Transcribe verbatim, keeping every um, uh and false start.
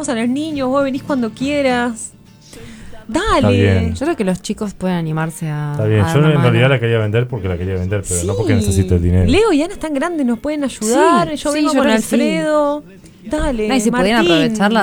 invitamos a los niños, vos venís cuando quieras. Está Dale. bien. Yo creo que los chicos pueden animarse a. Está bien, a dar yo una en mano. realidad la quería vender porque la quería vender, pero Sí. no porque necesito el dinero. Leo y Ana están grandes, nos pueden ayudar. Sí, yo sí, vengo yo con creo que sí. Alfredo. Dale. No, y si Martín. podían aprovechar las